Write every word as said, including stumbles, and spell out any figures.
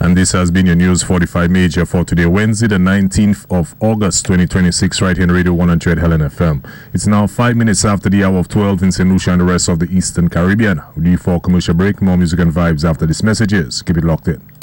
And this has been your News forty-five Major for today, Wednesday, the nineteenth of August, twenty twenty-six, right here on Radio one hundred Helen F M. It's now five minutes after the hour of twelve in Saint Lucia and the rest of the Eastern Caribbean. We leave for a commercial break. More music and vibes after these messages. Keep it locked in.